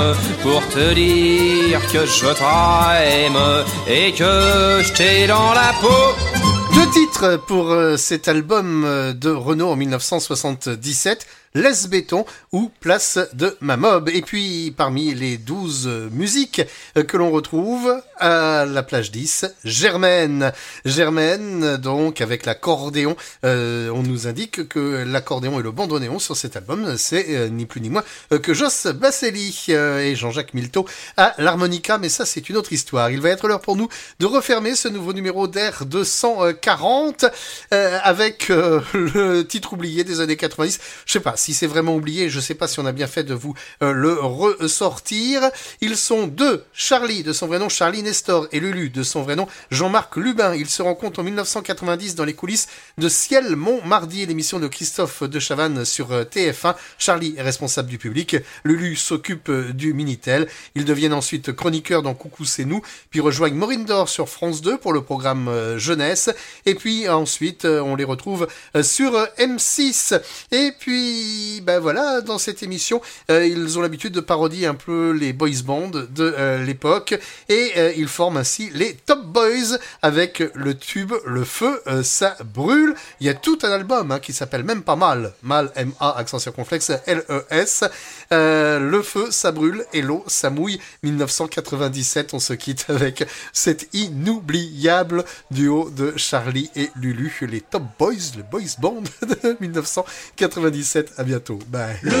pour te dire que je t'aime et que je t'ai dans la peau. Deux titres pour cet album de Renaud en 1977. Laisse béton ou Place de ma mob. Et puis, parmi les 12 musiques que l'on retrouve à la plage 10, Germaine. Germaine, donc, avec l'accordéon. On nous indique que l'accordéon et le bandoneon sur cet album, c'est ni plus ni moins que Jos Basselli et Jean-Jacques Milteau à l'harmonica. Mais ça, c'est une autre histoire. Il va être l'heure pour nous de refermer ce nouveau numéro d'Air 240 avec le titre oublié des années 90. Je sais pas si c'est vraiment oublié, je sais pas si on a bien fait de vous le ressortir. Ils sont deux, Charlie de son vrai nom Charlie Nestor et Lulu de son vrai nom Jean-Marc Lubin. Ils se rencontrent en 1990 dans les coulisses de Ciel Montmardi, l'émission de Christophe de Chavannes sur TF1. Charlie est responsable du public, Lulu s'occupe du Minitel. Ils deviennent ensuite chroniqueurs dans Coucou c'est nous, puis rejoignent Maureen Dor sur France 2 pour le programme Jeunesse, et puis ensuite on les retrouve sur M6. Et puis ben voilà, dans cette émission, ils ont l'habitude de parodier un peu les boys bands de l'époque, et ils forment ainsi les Top Boys avec le tube Le Feu, ça brûle. Il y a tout un album qui s'appelle même pas Mal, M-A, accent circonflexe, L-E-S, Le Feu, ça brûle et l'eau, ça mouille, 1997. On se quitte avec cet inoubliable duo de Charlie et Lulu, les Top Boys, le boys band de 1997. À bientôt. Bye.